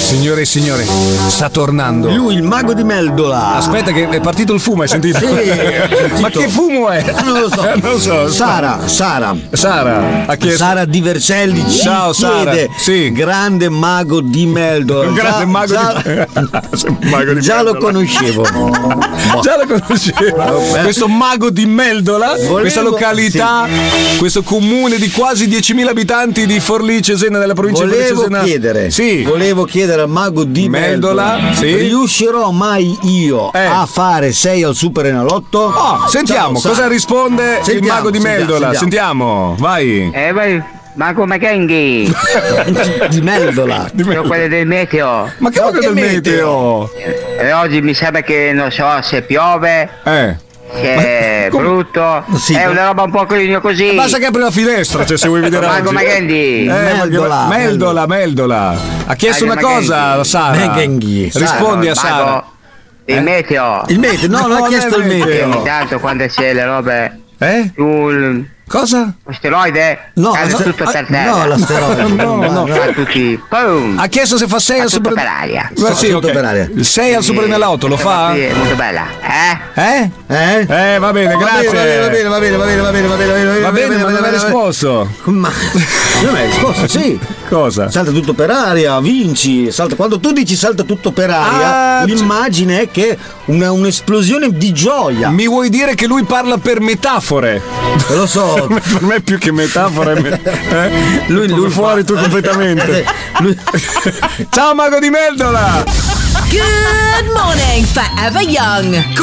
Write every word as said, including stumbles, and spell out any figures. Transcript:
Signore e signori, sta tornando. Lui, il mago di Meldola. Aspetta che è partito il fumo, hai sentito? Sì, ho sentito. Ma che fumo è? Non lo so. Non lo so. Sara, Sara. Sara ha chiesto. Sara di Vercelli ci Ciao, Sara. chiede, Sì. grande mago di Meldola. Un grande Già- mago già, di mago di già lo Meldola. conoscevo. Già lo conoscevo. Questo mago di Meldola, Volevo- questa località, questo comune di quasi diecimila abitanti di Forlì Cesena, nella provincia di Volevo Cesena. chiedere, Sì. volevo chiedere al mago di Meldola, Meldola, sì. riuscirò mai io Eh. a fare sei al Super Enalotto? Oh, sentiamo Ciao, cosa Sara. risponde il Sentiamo, mago di sentiamo, Meldola. sentiamo. Sentiamo, vai. Eh, vai, ma come Genghi? Di Meldola. Di Sono Meldola. quelle del meteo. Ma che No, mago che del meteo? meteo? E oggi mi sembra che non so se piove, Eh. se è come- brutto. Sì, è ma- una roba un po' così. Basta che apri la finestra, cioè se vuoi vedere Mago oggi. Maghendi. Eh, ma che- Meldola. Meldola, Meldola. Ha chiesto Mago una cosa, Maghendi. Sara. Maghendi, Sara. Rispondi a Sara. Mago, il Eh? meteo. Il meteo, no, non No, ha chiesto non il è il meteo. meteo. Ogni tanto quando c'è le robe Eh? sul Cosa? asteroide, No, cade no, tutto per ah, terra. no, l'asteroide. No, no. Fa tutti, boom. Ha chiesto se fa sei Fa al tutto super. per aria. Ma sì, Tutto ok. per aria. Il sei al super nell'auto lo fa? Sì, è molto bella. Eh? Eh? Eh? Eh, va bene, Va grazie. bene, va bene, va bene, va bene, va bene, va bene, va bene, Va bene, ma non hai risposto. Ma non hai risposto, sì. Cosa? Salta tutto per aria, vinci. Salta. Quando tu dici salta tutto per aria, Ah, l'immagine è che una, un'esplosione di gioia. Mi vuoi dire che lui parla per metafore? Lo so. Per me più che metafora è me- eh? Lui- lui, lui fuori fa- tu completamente. Lui- Ciao mago di Meldola! Good morning, Forever Young.